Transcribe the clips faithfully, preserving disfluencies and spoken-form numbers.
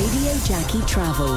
Radio Jackie Travel.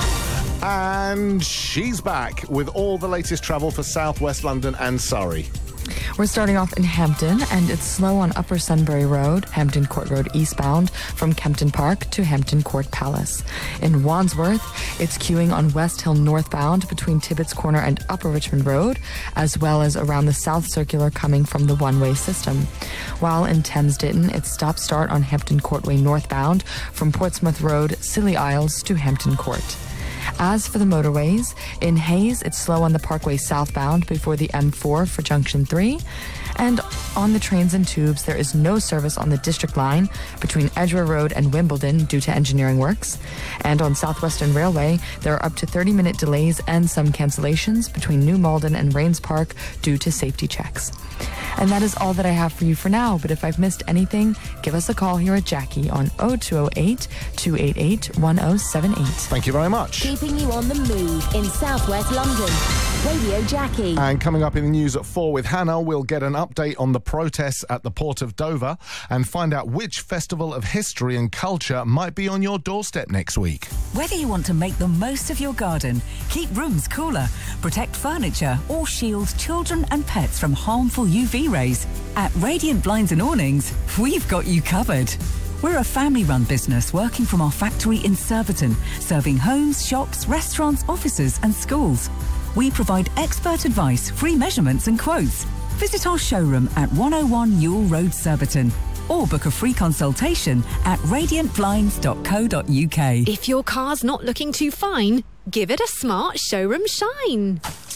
And she's back with all the latest travel for South West London and Surrey. We're starting off in Hampton, and it's slow on Upper Sunbury Road, Hampton Court Road eastbound, from Kempton Park to Hampton Court Palace. In Wandsworth, it's queuing on West Hill northbound between Tibbetts Corner and Upper Richmond Road, as well as around the South Circular coming from the one-way system. While in Thames Ditton, it's stop-start on Hampton Courtway northbound from Portsmouth Road, Scilly Isles to Hampton Court. As for the motorways, in Hayes, it's slow on the Parkway southbound before the M four for Junction three. And on the trains and tubes, there is no service on the District Line between Edgware Road and Wimbledon due to engineering works. And on South Western Railway, there are up to thirty-minute delays and some cancellations between New Malden and Rains Park due to safety checks. And that is all that I have for you for now, but if I've missed anything, give us a call here at Jackie on oh two oh eight, two eight eight, one oh seven eight. Thank you very much. Keeping you on the move in South West London. Radio Jackie. And coming up in the news at four with Hannah, we'll get an update on the protests at the Port of Dover and find out which festival of history and culture might be on your doorstep next week. Whether you want to make the most of your garden, keep rooms cooler, protect furniture, or shield children and pets from harmful U V rays, at Radiant Blinds and Awnings, we've got you covered. We're a family-run business working from our factory in Surbiton, serving homes, shops, restaurants, offices and schools. We provide expert advice, free measurements and quotes. Visit our showroom at one oh one Newell Road, Surbiton, or book a free consultation at radiant blinds dot co dot uk. If your car's not looking too fine, give it a smart showroom shine.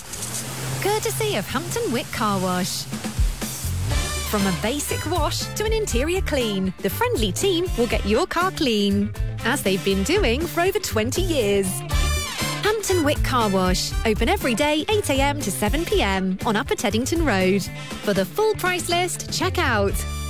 Courtesy of Hampton Wick Car Wash. From a basic wash to an interior clean, the friendly team will get your car clean, as they've been doing for over twenty years. Hampton Wick Car Wash, open every day eight a m to seven p m on Upper Teddington Road. For the full price list, check out